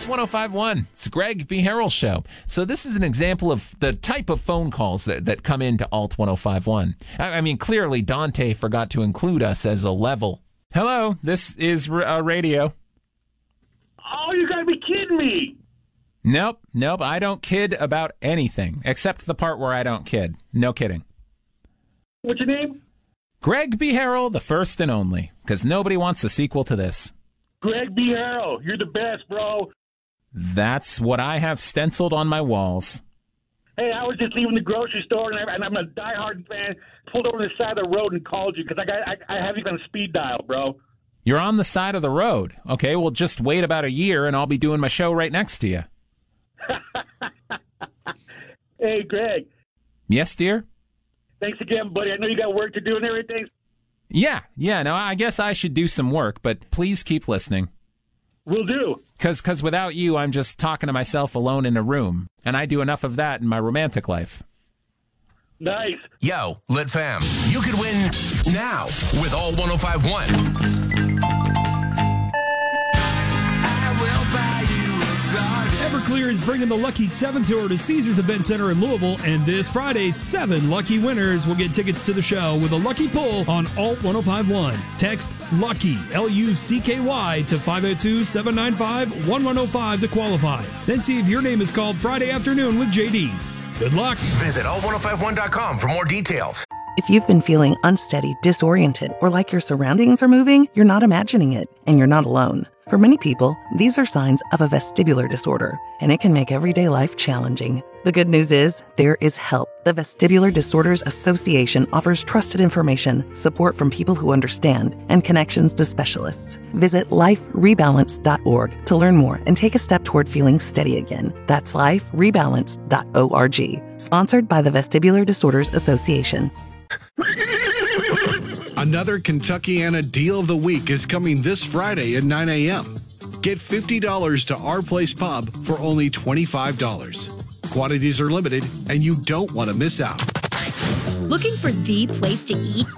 1051. It's Greg B. Harrell Show. So this is an example of the type of phone calls that come into Alt 1051. I mean, clearly Dante forgot to include us as a level. Hello, this is radio. Oh, you gotta be kidding me. Nope, I don't kid about anything, except the part where I don't kid. No kidding. What's your name? Greg B. Harrell, the first and only, because nobody wants a sequel to this. Greg B. Harrell, you're the best, bro. That's what I have stenciled on my walls. Hey, I was just leaving the grocery store, and I'm a diehard fan. Pulled over to the side of the road and called you because I have you on speed dial, bro. You're on the side of the road. Okay, well, just wait about a year, and I'll be doing my show right next to you. Hey, Greg. Yes, dear? Thanks again, buddy. I know you got work to do and everything. Yeah, no, I guess I should do some work, but please keep listening. Will do. Because without you, I'm just talking to myself alone in a room, and I do enough of that in my romantic life. Nice. Yo, Lit Fam, you could win now with Alt 1051. Everclear is bringing the Lucky 7 Tour to Caesars Event Center in Louisville, and this Friday, 7 lucky winners will get tickets to the show with a lucky pull on Alt 1051. Text LUCKY, L-U-C-K-Y, to 502-795-1105 to qualify. Then see if your name is called Friday afternoon with JD. Good luck. Visit alt1051.com for more details. If you've been feeling unsteady, disoriented, or like your surroundings are moving, you're not imagining it, and you're not alone. For many people, these are signs of a vestibular disorder, and it can make everyday life challenging. The good news is, there is help. The Vestibular Disorders Association offers trusted information, support from people who understand, and connections to specialists. Visit liferebalance.org to learn more and take a step toward feeling steady again. That's liferebalance.org. Sponsored by the Vestibular Disorders Association. Another Kentuckiana Deal of the Week is coming this Friday at 9 a.m. Get $50 to Our Place Pub for only $25. Quantities are limited, and you don't want to miss out. Looking for the place to eat?